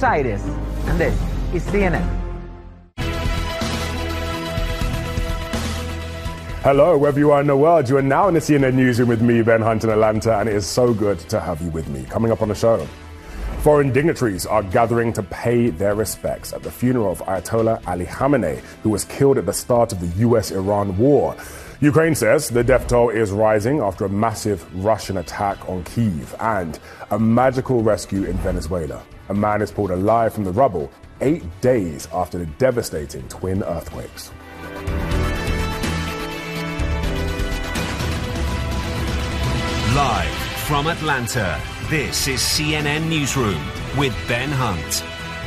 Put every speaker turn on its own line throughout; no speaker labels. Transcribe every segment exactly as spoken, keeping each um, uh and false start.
Aires. And this is C N N.
Hello, wherever you are in the world, you are now in the C N N Newsroom with me, Ben Hunt, in Atlanta, and it is so good to have you with me. Coming up on the show, foreign dignitaries are gathering to pay their respects at the funeral of Ayatollah Ali Khamenei, who was killed at the start of the U S Iran war. Ukraine says the death toll is rising after a massive Russian attack on Kyiv, and a magical rescue in Venezuela. A man is pulled alive from the rubble eight days after the devastating twin earthquakes.
Live from Atlanta, this is C N N Newsroom with Ben Hunt.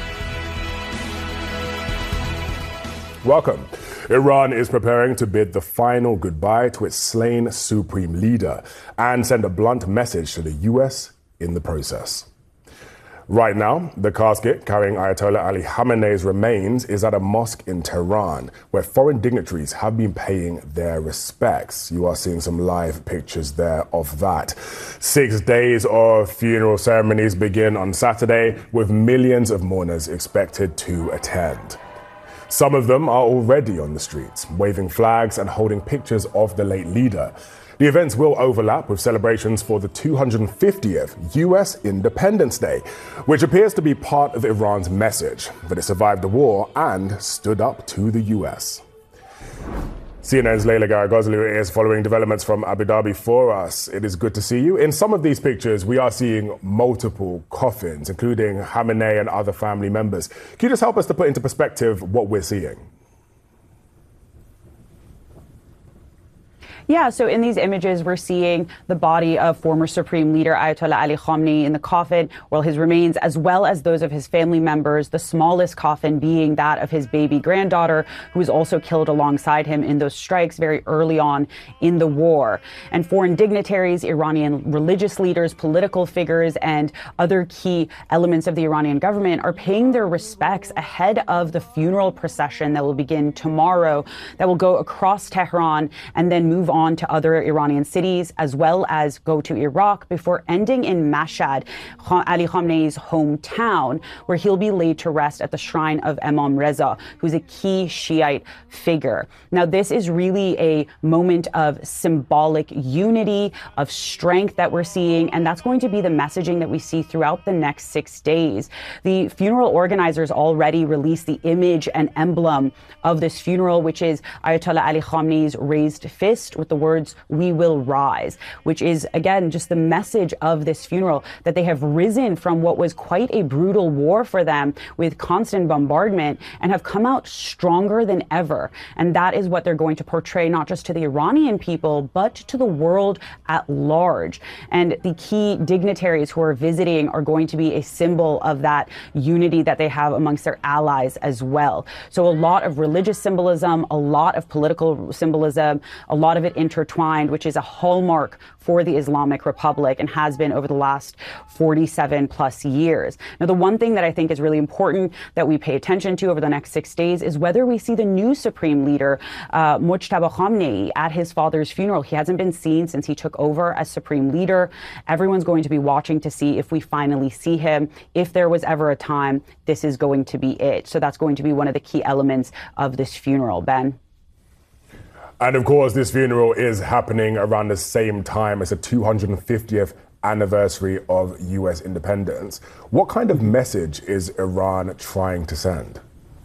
Welcome. Iran is preparing to bid the final goodbye to its slain supreme leader and send a blunt message to the U S in the process. Right now, the casket carrying Ayatollah Ali Khamenei's remains is at a mosque in Tehran, where foreign dignitaries have been paying their respects. You are seeing some live pictures there of that. Six days of funeral ceremonies begin on Saturday, with millions of mourners expected to attend. Some of them are already on the streets, waving flags and holding pictures of the late leader. The events will overlap with celebrations for the two hundred fiftieth U S Independence Day, which appears to be part of Iran's message that it survived the war and stood up to the U S. C N N's Leila Garagozlu is following developments from Abu Dhabi for us. It is good to see you. In some of these pictures, we are seeing multiple coffins, including Khamenei and other family members. Can you just help us to put into perspective what we're seeing?
Yeah, so in these images, we're seeing the body of former Supreme Leader Ayatollah Ali Khamenei in the coffin, while his remains, as well as those of his family members, the smallest coffin being that of his baby granddaughter, who was also killed alongside him in those strikes very early on in the war. And foreign dignitaries, Iranian religious leaders, political figures, and other key elements of the Iranian government are paying their respects ahead of the funeral procession that will begin tomorrow, that will go across Tehran and then move on to other Iranian cities, as well as go to Iraq before ending in Mashhad, Ali Khamenei's hometown, where he'll be laid to rest at the shrine of Imam Reza, who's a key Shiite figure. Now, this is really a moment of symbolic unity, of strength that we're seeing, and that's going to be the messaging that we see throughout the next six days. The funeral organizers already released the image and emblem of this funeral, which is Ayatollah Ali Khamenei's raised fist with the words, "We will rise," which is, again, just the message of this funeral, that they have risen from what was quite a brutal war for them with constant bombardment and have come out stronger than ever. And that is what they're going to portray, not just to the Iranian people, but to the world at large. And the key dignitaries who are visiting are going to be a symbol of that unity that they have amongst their allies as well. So a lot of religious symbolism, a lot of political symbolism, a lot of it intertwined, which is a hallmark for the Islamic Republic and has been over the last forty-seven plus years. Now, the one thing that I think is really important that we pay attention to over the next six days is whether we see the new Supreme Leader, uh, Mujtaba Khamenei, at his father's funeral. He hasn't been seen since he took over as Supreme Leader. Everyone's going to be watching to see if we finally see him. If there was ever a time, this is going to be it. So that's going to be one of the key elements of this funeral. Ben?
And of course, this funeral is happening around the same time as the two hundred fiftieth anniversary of U S independence. What kind of message is Iran trying to send?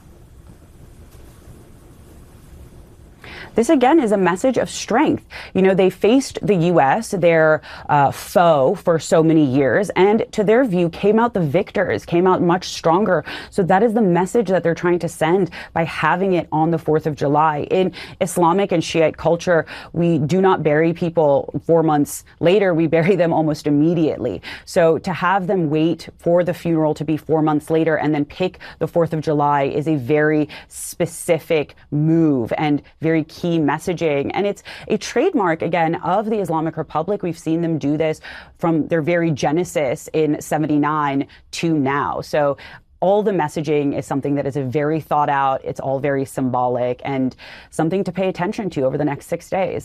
This, again, is a message of strength. You know, they faced the U S, their uh, foe, for so many years, and to their view came out the victors, came out much stronger. So that is the message that they're trying to send by having it on the fourth of July. In Islamic and Shiite culture, we do not bury people four months later. We bury them almost immediately. So to have them wait for the funeral to be four months later and then pick the fourth of July is a very specific move and very key messaging. And it's a trademark, again, of the Islamic Republic. We've seen them do this from their very genesis in seventy-nine to now. So all the messaging is something that is a very thought out. It's all very symbolic and something to pay attention to over the next six days.